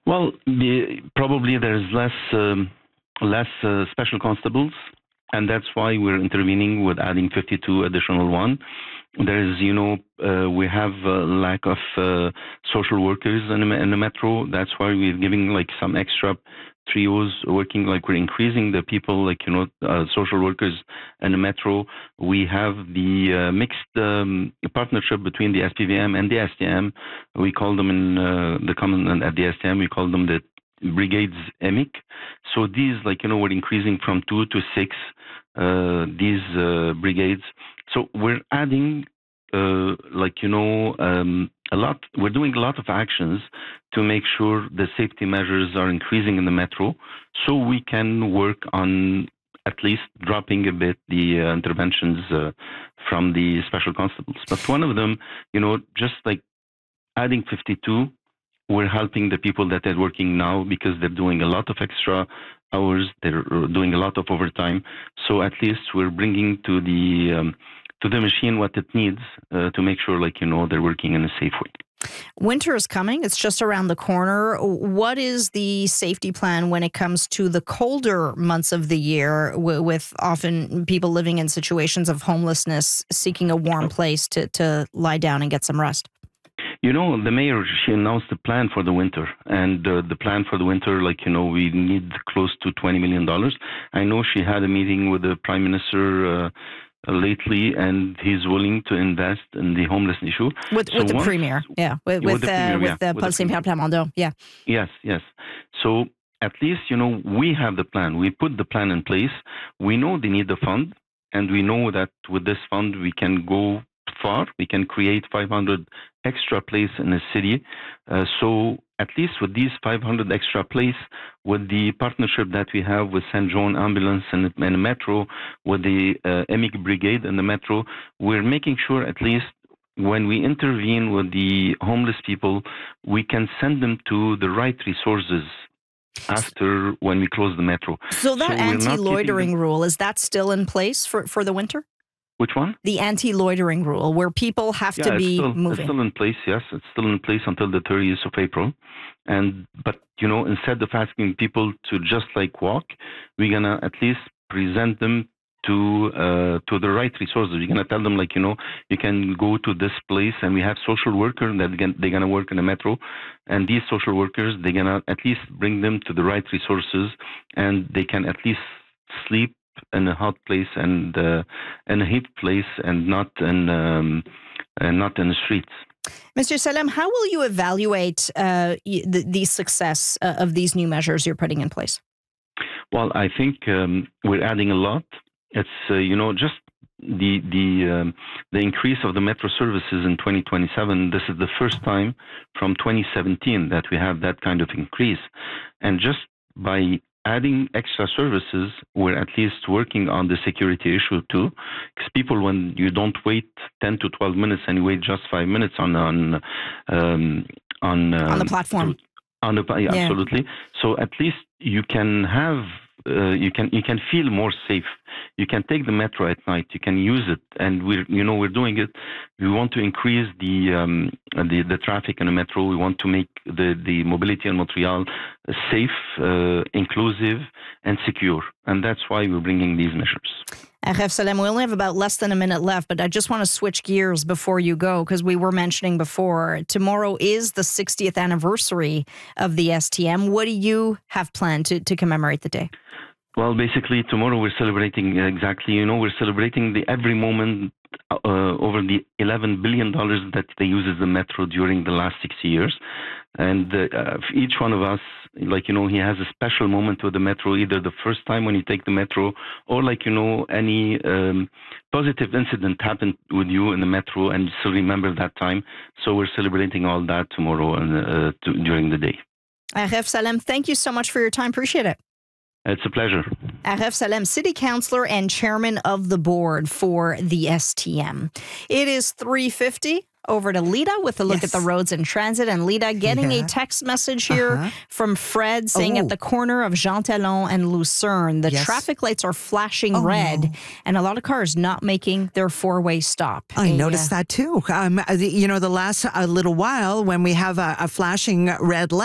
Well, probably there's less special constables, and that's why we're intervening with adding 52 additional one. There is, we have a lack of social workers in the metro. That's why we're giving like some extra trios working, like we're increasing the people, like, social workers in the metro. We have the mixed partnership between the SPVM and the STM. We call them in the common at the STM, we call them the brigades EMIC. So these, like, we're increasing from 2 to 6 these brigades. So we're adding a lot. We're doing a lot of actions to make sure the safety measures are increasing in the metro, so we can work on at least dropping a bit the interventions from the special constables. But one of them, just like adding 52, we're helping the people that are working now because they're doing a lot of extra hours. They're doing a lot of overtime. So at least we're bringing to the machine what it needs to make sure, they're working in a safe way. Winter is coming. It's just around the corner. What is the safety plan when it comes to the colder months of the year, with often people living in situations of homelessness, seeking a warm place to lie down and get some rest? The mayor, she announced a plan for the winter, and the plan for the winter, we need close to $20 million. I know she had a meeting with the Prime Minister lately, and he's willing to invest in the homeless issue. With the Premier, with Paul Saint-Pierre Plamondon, Yes. So at least, we have the plan. We put the plan in place. We know they need the fund, and we know that with this fund, we can go far. We can create 500 extra place in the city. So at least with these 500 extra place, with the partnership that we have with St. John Ambulance and the Metro, with the EMIC Brigade and the Metro, we're making sure at least when we intervene with the homeless people, we can send them to the right resources after when we close the Metro. So that anti-loitering rule, is that still in place for the winter? Which one? The anti-loitering rule, where people have to be moving. It's still in place, yes. It's still in place until the 30th of April. But, instead of asking people to just walk, we're going to at least present them to the right resources. We're going to tell them, you can go to this place, and we have social workers that they're going to work in the metro. And these social workers, they're going to at least bring them to the right resources, and they can at least sleep in a hot place and in a heat place, and not in the streets. Mr. Salem, how will you evaluate the success of these new measures you're putting in place? Well, I think we're adding a lot. It's just the increase of the metro services in 2027. This is the first time from 2017 that we have that kind of increase, and just by adding extra services, we're at least working on the security issue too. Because people, when you don't wait 10 to 12 minutes and you wait just 5 minutes on the platform. Absolutely. So at least you can have you can feel more safe. You can take the metro at night. You can use it, and we're doing it. We want to increase the traffic in the metro. We want to make the mobility in Montreal safe, inclusive, and secure, and that's why we're bringing these measures. Aref Salem, we only have about less than a minute left, but I just want to switch gears before you go, because we were mentioning before, tomorrow is the 60th anniversary of the STM. What do you have planned to commemorate the day? Well, basically, tomorrow we're celebrating we're celebrating the every moment over the $11 billion that they uses the metro during the last 60 years. And each one of us, he has a special moment with the metro, either the first time when you take the metro, or any positive incident happened with you in the metro and you still remember that time. So we're celebrating all that tomorrow and during the day. Aref Salem, thank you so much for your time. Appreciate it. It's a pleasure. Aref Salem, City Councillor and Chairman of the Board for the STM. It is 3:50. Over to Lida with a look at the roads and transit. And Lida, getting a text message here from Fred saying at the corner of Jean Talon and Lucerne, the traffic lights are flashing red and a lot of cars not making their four-way stop. I noticed that too. The last little while when we have a flashing red light,